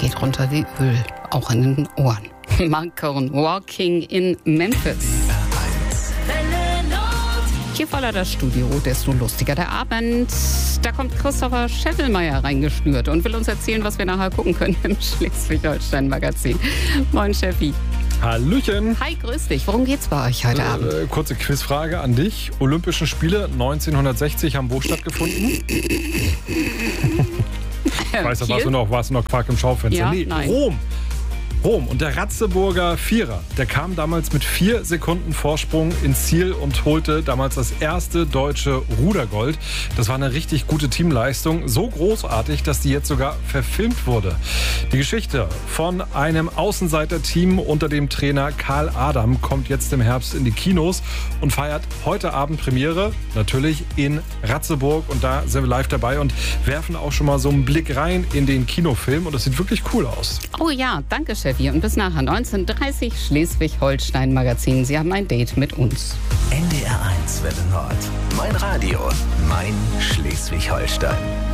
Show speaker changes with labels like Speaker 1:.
Speaker 1: geht runter wie Öl, auch in den Ohren. Mark Cohn, Walking in Memphis. Je voller das Studio, desto lustiger der Abend. Da kommt Christopher Scheffelmeier reingeschnürt und will uns erzählen, was wir nachher gucken können im Schleswig-Holstein-Magazin. Moin, Steffi.
Speaker 2: Hallöchen.
Speaker 1: Hi, grüß dich. Worum geht's bei euch heute Abend?
Speaker 2: Kurze Quizfrage an dich. Olympischen Spiele 1960 haben wo stattgefunden? Ich weiß, da warst du noch Quark im Schaufenster.
Speaker 1: Ja,
Speaker 2: nee,
Speaker 1: nein.
Speaker 2: Rom. Und der Ratzeburger Vierer, der kam damals mit 4 Sekunden Vorsprung ins Ziel und holte damals das erste deutsche Rudergold. Das war eine richtig gute Teamleistung. So großartig, dass die jetzt sogar verfilmt wurde. Die Geschichte von einem Außenseiter-Team unter dem Trainer Karl Adam kommt jetzt im Herbst in die Kinos und feiert heute Abend Premiere. Natürlich in Ratzeburg. Und da sind wir live dabei und werfen auch schon mal so einen Blick rein in den Kinofilm. Und das sieht wirklich cool aus.
Speaker 1: Oh ja, danke, Steffi. Und bis nachher 19:30 Schleswig-Holstein-Magazin. Sie haben ein Date mit uns.
Speaker 3: NDR 1 Welle Nord. Mein Radio, mein Schleswig-Holstein.